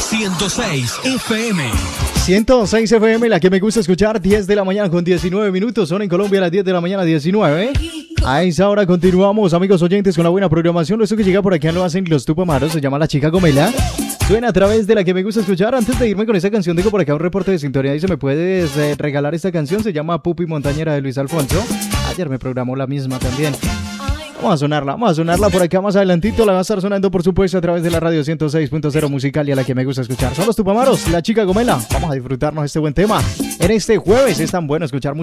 106 FM. 106 FM, la que me gusta escuchar, 10 de la mañana con 19 minutos. Son en Colombia las 10 de la mañana 19. A esa hora continuamos, amigos oyentes, con la buena programación. Eso que llega por aquí lo hacen los Tupamaros, se llama La Chica Gomela. Suena a través de la que me gusta escuchar. Antes de irme con esta canción, digo por acá un reporte de sintonía. Dice, ¿me puedes regalar esta canción? Se llama Pupi Montañera de Luis Alfonso. Ayer me programó la misma también. Vamos a sonarla por acá más adelantito. La va a estar sonando, por supuesto, a través de la radio 106.0 musical y a la que me gusta escuchar. Son los Tupamaros, La Chica Gomela. Vamos a disfrutarnos de este buen tema. En este jueves es tan bueno escuchar música.